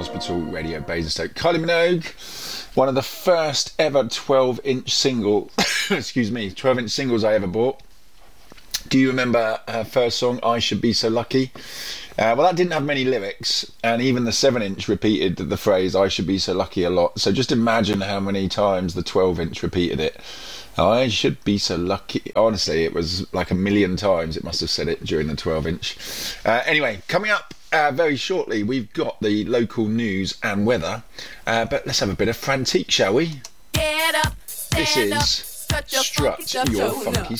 Hospital, Radio Basingstoke. Kylie Minogue, one of the first ever 12-inch single, excuse me, 12-inch singles I ever bought. Do you remember her first song, I Should Be So Lucky? Well, that didn't have many lyrics, and even the 7-inch repeated the phrase, I should be so lucky, a lot. So just imagine how many times the 12-inch repeated it. I should be so lucky. Honestly, it was like 1,000,000 times it must have said it during the 12-inch. Anyway, coming up very shortly, we've got the local news and weather. But let's have a bit of Frantique, shall we? Get up, This is Strut Your Your Funky